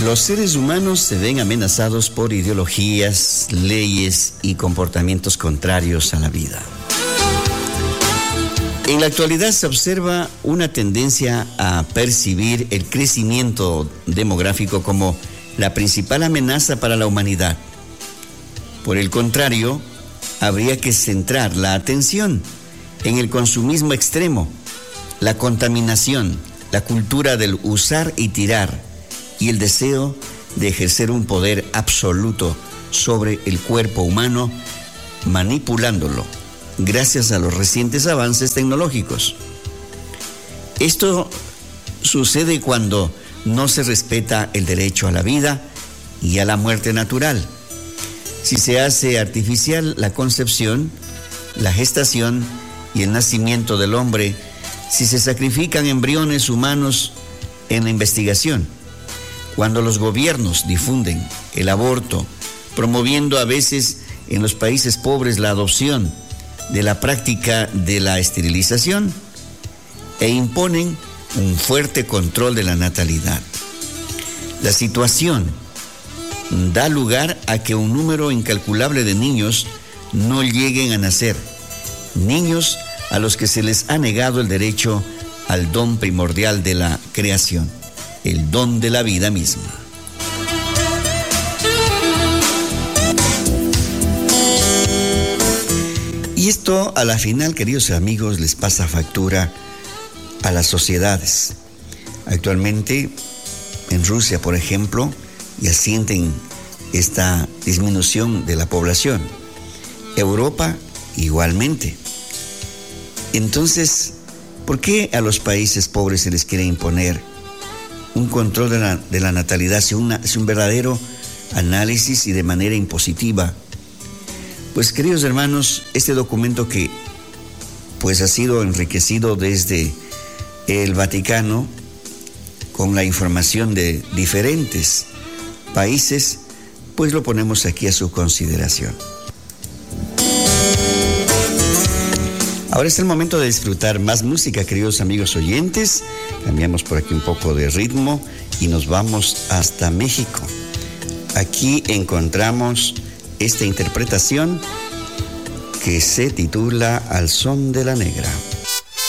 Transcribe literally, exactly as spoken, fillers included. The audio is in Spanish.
Los seres humanos se ven amenazados por ideologías, leyes y comportamientos contrarios a la vida. En la actualidad se observa una tendencia a percibir el crecimiento demográfico como la principal amenaza para la humanidad. Por el contrario, habría que centrar la atención en el consumismo extremo, la contaminación, la cultura del usar y tirar y el deseo de ejercer un poder absoluto sobre el cuerpo humano, manipulándolo gracias a los recientes avances tecnológicos. Esto sucede cuando no se respeta el derecho a la vida y a la muerte natural. Si se hace artificial la concepción, la gestación y el nacimiento del hombre, si se sacrifican embriones humanos en la investigación, cuando los gobiernos difunden el aborto, promoviendo a veces en los países pobres la adopción de la práctica de la esterilización e imponen un fuerte control de la natalidad. La situación da lugar a que un número incalculable de niños no lleguen a nacer, niños a los que se les ha negado el derecho al don primordial de la creación, el don de la vida misma. Y esto a la final, queridos amigos, les pasa factura a las sociedades. Actualmente, en Rusia, por ejemplo, ya sienten esta disminución de la población. Europa, igualmente. Entonces, ¿por qué a los países pobres se les quiere imponer un control de la, de la natalidad? Es una, es un verdadero análisis y de manera impositiva. Pues, queridos hermanos, este documento que pues ha sido enriquecido desde el Vaticano con la información de diferentes países, pues lo ponemos aquí a su consideración. Ahora es el momento de disfrutar más música, queridos amigos oyentes. Cambiamos por aquí un poco de ritmo y nos vamos hasta México. Aquí encontramos esta interpretación que se titula Al son de la negra.